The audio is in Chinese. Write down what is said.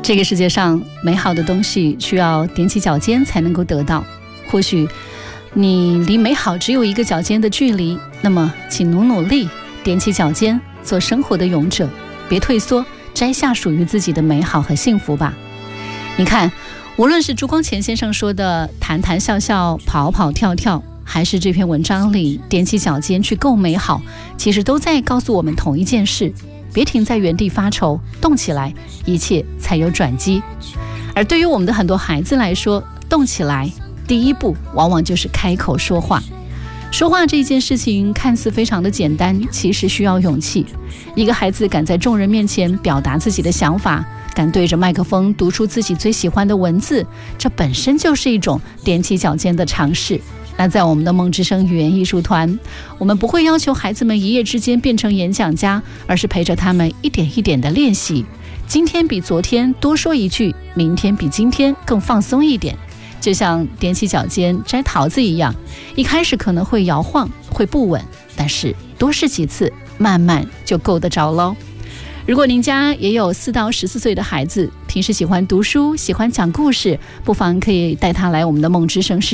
这个世界上美好的东西需要踮起脚尖才能够得到，或许你离美好只有一个脚尖的距离，那么请努力踮起脚尖，做生活的勇者，别退缩，摘下属于自己的美好和幸福吧。你看，无论是朱光潜先生说的谈谈笑笑跑跑跳跳，还是这篇文章里踮起脚尖去够美好，其实都在告诉我们同一件事，别停在原地发愁，动起来，一切才有转机。而对于我们的很多孩子来说，动起来第一步往往就是开口说话。说话这件事情看似非常的简单，其实需要勇气。一个孩子敢在众人面前表达自己的想法，敢对着麦克风读出自己最喜欢的文字，这本身就是一种踮起脚尖的尝试。那在我们的梦之声语言艺术团，我们不会要求孩子们一夜之间变成演讲家，而是陪着他们一点一点的练习。今天比昨天多说一句，明天比今天更放松一点，就像踮起脚尖摘桃子一样，一开始可能会摇晃，会不稳，但是多试几次，慢慢就够得着咯。如果您家也有4到14岁的孩子，平时喜欢读书，喜欢讲故事，不妨可以带他来我们的梦之声